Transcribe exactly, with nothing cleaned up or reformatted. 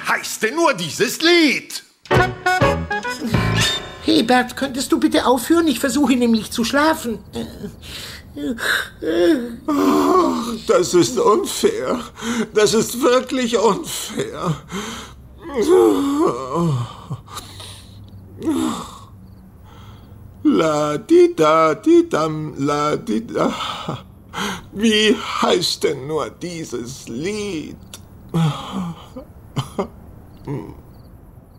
heißt denn nur dieses Lied? Hebert, könntest du bitte aufhören? Ich versuche nämlich zu schlafen. Ach, das ist unfair. Das ist wirklich unfair. La di da di dam la di da. Wie heißt denn nur dieses Lied?